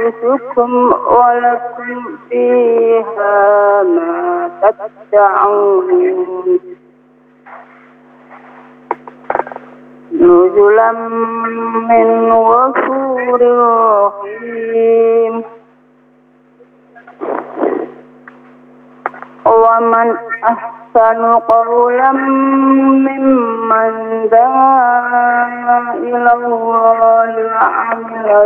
أنفسكم ولكم فيها ما تدعون نزلا من غفور رحيم. ومن أحسن قولا ممن دعا إلى الله وعمل